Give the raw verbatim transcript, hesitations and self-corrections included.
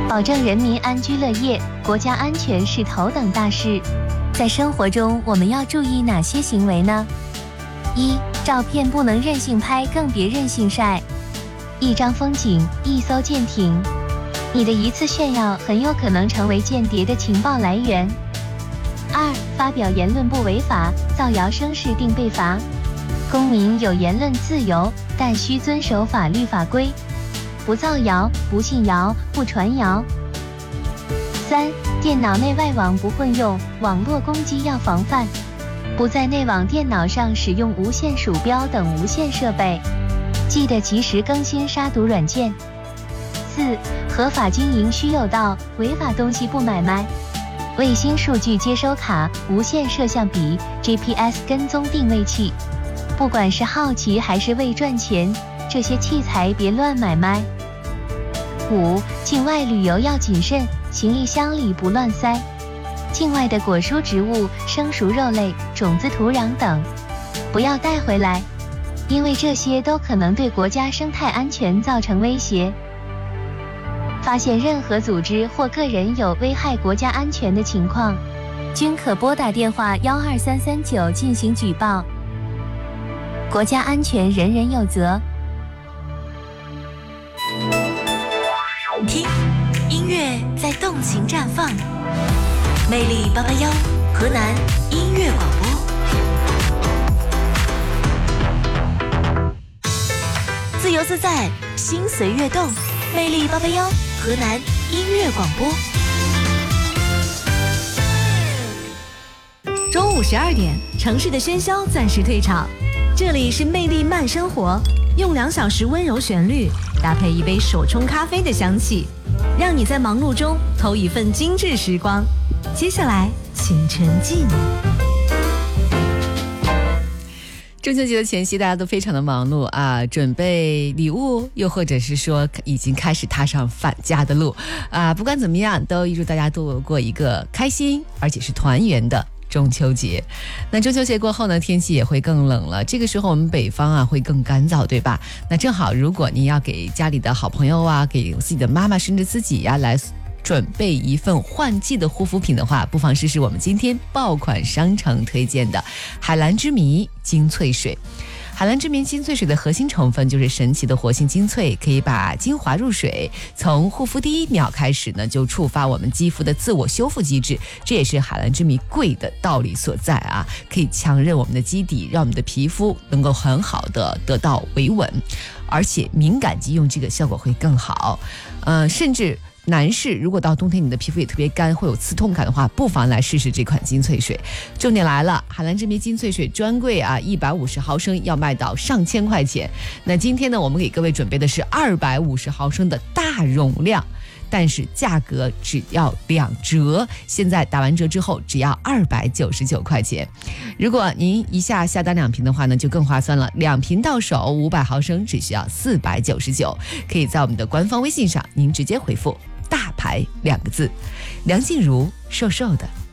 保证人民安居乐业，国家安全是头等大事。在生活中，我们要注意哪些行为呢？一、照片不能任性拍，更别任性晒。一张风景，一艘舰艇，你的一次炫耀很有可能成为间谍的情报来源。二、发表言论不违法，造谣生事定被罚。公民有言论自由，但需遵守法律法规，不造谣，不信谣，不传谣。三、电脑内外网不混用，网络攻击要防范，不在内网电脑上使用无线鼠标等无线设备，记得及时更新杀毒软件。四、合法经营需有道，违法东西不买卖。卫星数据接收卡、无线摄像笔、G P S 跟踪定位器，不管是好奇还是为赚钱，这些器材别乱买卖。五、境外旅游要谨慎，行李箱里不乱塞。境外的果蔬植物、生熟肉类、种子、土壤等，不要带回来，因为这些都可能对国家生态安全造成威胁。发现任何组织或个人有危害国家安全的情况，均可拨打电话幺二三三九进行举报。国家安全人人有责。 听，音乐在动情绽放。魅力八八幺，河南音乐广播。自由自在，心随悦动。魅力八八幺，河南音乐广播。中午十二点，城市的喧嚣暂时退场，这里是魅力慢生活，用两小时温柔旋律，搭配一杯手冲咖啡的香气，让你在忙碌中偷一份精致时光。接下来，请沉浸。 中秋节的前夕，大家都非常的忙碌啊，准备礼物，又或者是说已经开始踏上返家的路啊。不管怎么样，都预祝大家度过一个开心而且是团圆的中秋节。那中秋节过后呢，天气也会更冷了，这个时候我们北方啊会更干燥，对吧？那正好，如果你要给家里的好朋友啊，给自己的妈妈甚至自己呀、啊、来准备一份换季的护肤品的话，不妨试试我们今天爆款商城推荐的海蓝之谜精粹水。海蓝之谜精粹水的核心成分就是神奇的活性精粹，可以把精华入水，从护肤第一秒开始呢，就触发我们肌肤的自我修复机制，这也是海蓝之谜贵的道理所在啊！可以强韧我们的基底，让我们的皮肤能够很好的得到维稳，而且敏感肌用这个效果会更好，呃，甚至男士如果到冬天你的皮肤也特别干，会有刺痛感的话，不妨来试试这款精粹水。重点来了，海蓝之谜精粹水专柜啊，一百五十毫升要卖到上千块钱。那今天呢，我们给各位准备的是二百五十毫升的大容量，但是价格只要两折，现在打完折之后只要二百九十九块钱。如果您一下下单两瓶的话呢，就更划算了，两瓶到手五百毫升只需要四百九十九。可以在我们的官方微信上，您直接回复大牌两个字，梁静茹瘦瘦的